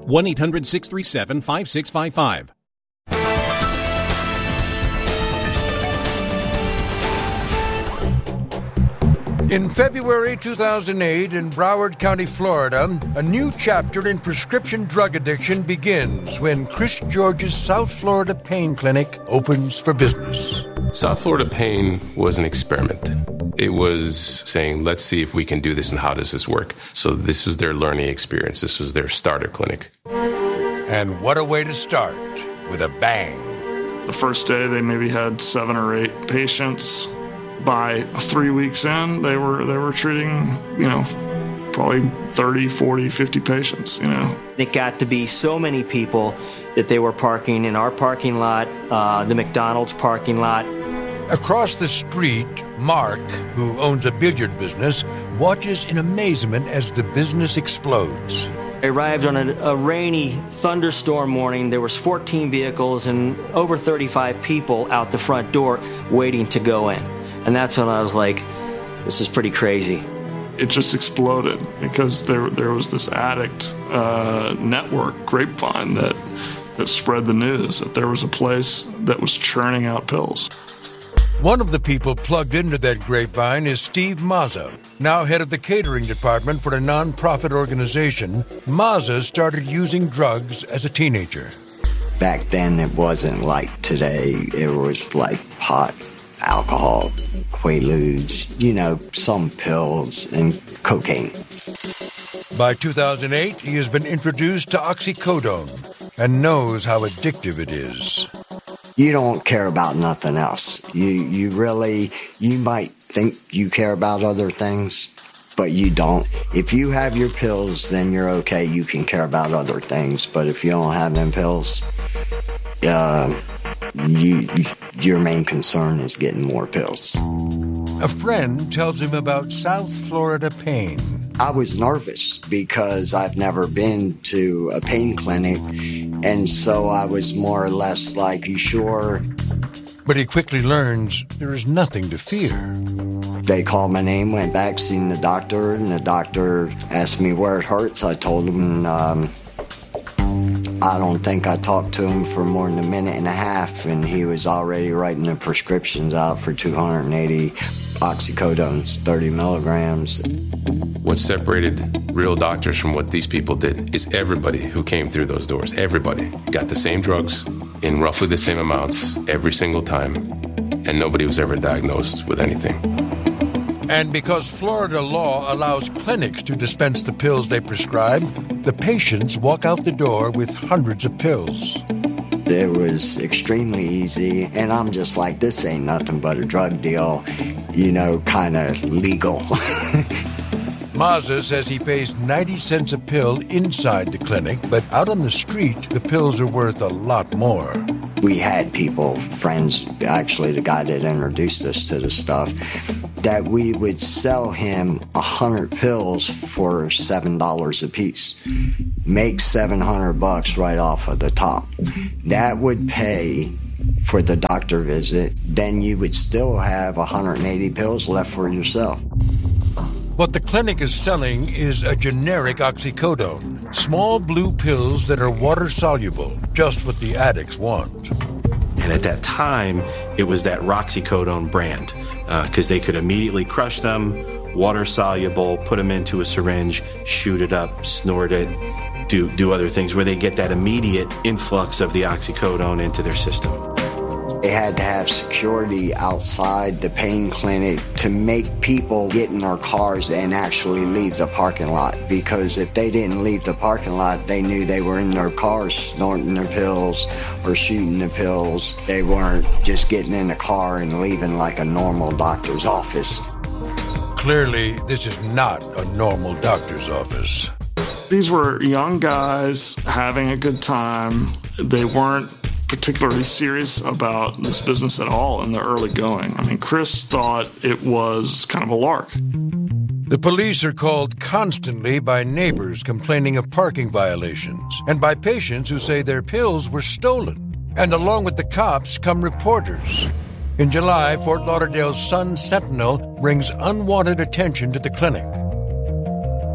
1-800-637-5655. In February 2008 in Broward County, Florida, a new chapter in prescription drug addiction begins when Chris George's South Florida Pain Clinic opens for business. South Florida Pain was an experiment. It was saying, let's see if we can do this and how does this work. So this was their learning experience. This was their starter clinic. And what a way to start, with a bang. The first day they maybe had 7 or 8 patients. By 3 weeks in, they were treating, probably 30, 40, 50 patients, It got to be so many people that they were parking in our parking lot, the McDonald's parking lot. Across the street, Mark, who owns a billiard business, watches in amazement as the business explodes. I arrived on a rainy thunderstorm morning. There was 14 vehicles and over 35 people out the front door waiting to go in. And that's when I was like, this is pretty crazy. It just exploded because there was this addict network, Grapevine, that spread the news that there was a place that was churning out pills. One of the people plugged into that Grapevine is Steve Mazza, now head of the catering department for a nonprofit organization. Mazza started using drugs as a teenager. Back then, it wasn't like today. It was like pot, alcohol, Quaaludes, some pills and cocaine. By 2008, he has been introduced to oxycodone and knows how addictive it is. You don't care about nothing else. You might think you care about other things, but you don't. If you have your pills, then you're okay. You can care about other things. But if you don't have them pills, your main concern is getting more pills. A friend tells him about South Florida Pain. I was nervous because I've never been to a pain clinic, and so I was more or less like, you sure? But he quickly learns there is nothing to fear. They called my name, went back, seen the doctor, and the doctor asked me where it hurts. I told him, I don't think I talked to him for more than a minute and a half, and he was already writing the prescriptions out for 280 oxycodones, 30 milligrams. What separated real doctors from what these people did is everybody who came through those doors, everybody got the same drugs in roughly the same amounts every single time, and nobody was ever diagnosed with anything. And because Florida law allows clinics to dispense the pills they prescribe, the patients walk out the door with hundreds of pills. It was extremely easy, and I'm just like, this ain't nothing but a drug deal, kind of legal. Mazza says he pays 90 cents a pill inside the clinic, but out on the street, the pills are worth a lot more. We had people, friends, actually the guy that introduced us to the stuff, that we would sell him 100 pills for $7 a piece. Make $700 right off of the top. That would pay for the doctor visit. Then you would still have 180 pills left for yourself. What the clinic is selling is a generic oxycodone, small blue pills that are water-soluble, just what the addicts want. And at that time, it was that Roxycodone brand, because they could immediately crush them, water-soluble, put them into a syringe, shoot it up, snort it, do other things, where they get that immediate influx of the oxycodone into their system. They had to have security outside the pain clinic to make people get in their cars and actually leave the parking lot. Because if they didn't leave the parking lot, they knew they were in their cars snorting their pills or shooting the pills. They weren't just getting in the car and leaving like a normal doctor's office. Clearly, this is not a normal doctor's office. These were young guys having a good time. They weren't particularly serious about this business at all in the early going. I mean, Chris thought it was kind of a lark. The police are called constantly by neighbors complaining of parking violations and by patients who say their pills were stolen. And along with the cops come reporters. In July, Fort Lauderdale's Sun-Sentinel brings unwanted attention to the clinic.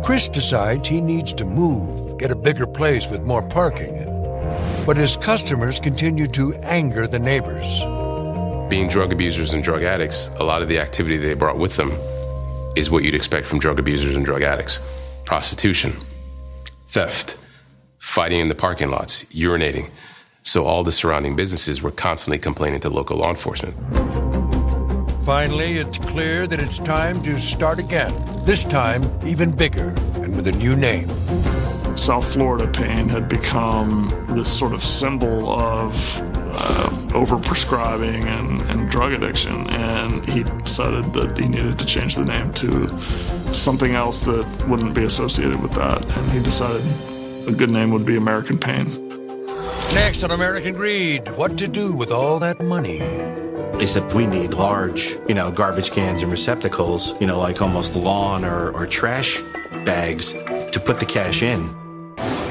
Chris decides he needs to move, get a bigger place with more parking. But his customers continue to anger the neighbors. Being drug abusers and drug addicts, a lot of the activity they brought with them is what you'd expect from drug abusers and drug addicts. Prostitution, theft, fighting in the parking lots, urinating. So all the surrounding businesses were constantly complaining to local law enforcement. Finally, it's clear that it's time to start again, this time even bigger and with a new name. South Florida pain had become this sort of symbol of overprescribing and drug addiction, and he decided that he needed to change the name to something else that wouldn't be associated with that, and he decided a good name would be American Pain. Next on American Greed, what to do with all that money. They said, we need large, garbage cans and receptacles, like almost lawn or trash bags to put the cash in.